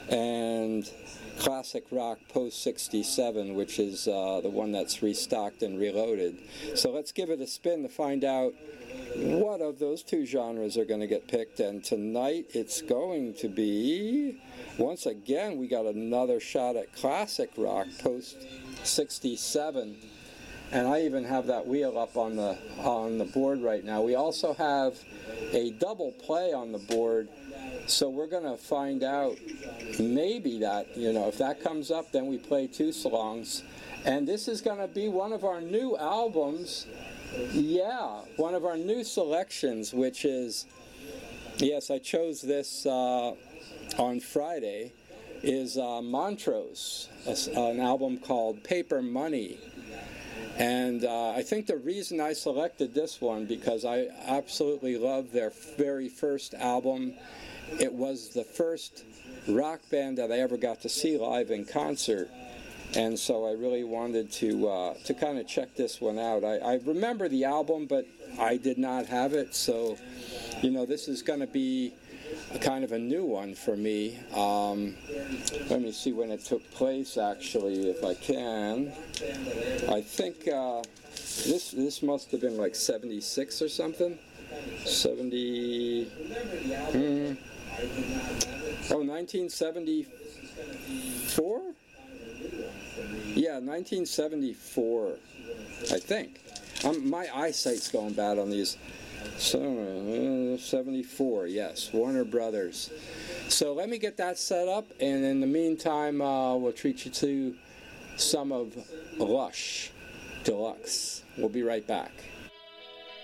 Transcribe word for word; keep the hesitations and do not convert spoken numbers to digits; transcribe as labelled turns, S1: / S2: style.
S1: and Classic Rock Post sixty-seven, which is uh, the one that's restocked and reloaded. So let's give it a spin to find out what of those two genres are going to get picked. And tonight it's going to be, once again, we got another shot at Classic Rock Post sixty-seven. And I even have that wheel up on the on the board right now. We also have a double play on the board, so we're going to find out maybe that, you know, if that comes up, then we play two songs. And this is going to be one of our new albums. Yeah, one of our new selections, which is, yes, I chose this uh, on Friday, is uh, Montrose, a, an album called Paper Money. And uh, I think the reason I selected this one, because I absolutely love their very first album. It was the first rock band that I ever got to see live in concert. And so I really wanted to uh, to kind of check this one out. I, I remember the album, but I did not have it. So, you know, this is going to be a kind of a new one for me. Um, let me see when it took place, actually, if I can. I think uh, this this must have been like seventy-six or something. seventy... Hmm, oh, nineteen seventy-four? Yeah, nineteen seventy-four, I think. Um, my eyesight's going bad on these. So, uh, seventy-four, yes, Warner Brothers. So let me get that set up, and in the meantime, uh, we'll treat you to some of Lush Deluxe. We'll be right back.